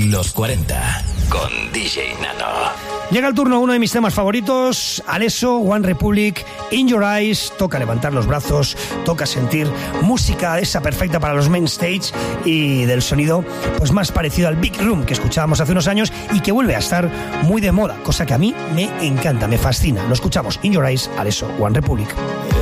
Los 40 con DJ Nano. Llega el turno a uno de mis temas favoritos, Alesso, One Republic, In Your Eyes. Toca levantar los brazos, toca sentir música esa perfecta para los main stage y del sonido pues más parecido al Big Room que escuchábamos hace unos años y que vuelve a estar muy de moda, cosa que a mí me encanta, me fascina. Lo escuchamos, In Your Eyes, Alesso, One Republic.